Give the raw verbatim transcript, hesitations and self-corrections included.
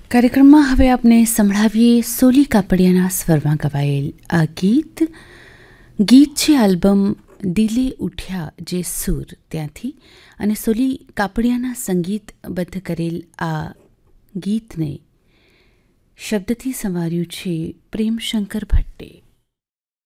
કાર્યક્રમમાં હવે આપણે સંભળાવીએ સોલી કાપડિયાના સ્વરમાં ગવાયેલ આ ગીત. ગીત છે આલ્બમ દિલે ઉઠ્યા જે સૂર ત્યાંથી, અને સોલી કાપડિયાના સંગીતબદ્ધ કરેલ આ ગીતને શબ્દથી સંવાર્યું છે પ્રેમશંકર ભટ્ટે.